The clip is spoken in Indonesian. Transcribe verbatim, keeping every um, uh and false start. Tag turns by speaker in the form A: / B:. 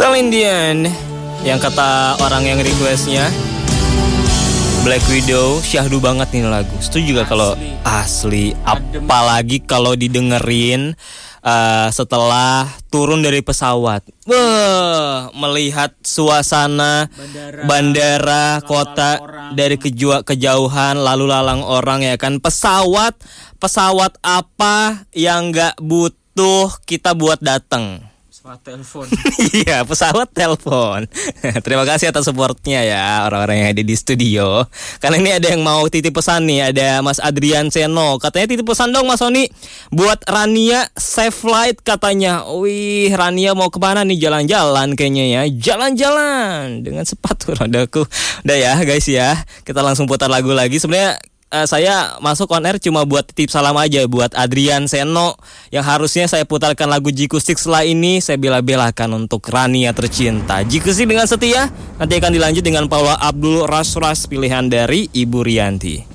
A: Celine Dion, yang kata orang yang requestnya Black Widow, syahdu banget nih lagu. Setuju juga kalau asli, apalagi kalau didengerin uh, setelah turun dari pesawat. Wah, melihat suasana bandara, bandara kota orang, dari kejua, kejauhan, lalu lalang orang ya kan. Pesawat, pesawat apa yang nggak butuh kita buat datang?
B: Pesawat telepon.
A: Iya, pesawat telepon. Terima kasih atas supportnya ya orang-orang yang ada di studio. Karena ini ada yang mau titip pesan nih, ada Mas Adrian Seno. Katanya titip pesan dong Mas Sony buat Rania safe flight katanya. Wih, Rania mau kemana nih, jalan-jalan kayaknya ya. Jalan-jalan dengan sepatu rodaku. Udah ya guys ya, kita langsung putar lagu lagi. Sebenarnya Uh, saya masuk on air cuma buat titip salam aja buat Adrian Seno yang harusnya saya putarkan lagu Jikustik. Setelah ini saya bela-belakan untuk Rania tercinta. Jikustik dengan setia nanti akan dilanjut dengan Paula Abdul Ras Ras, pilihan dari Ibu Rianti.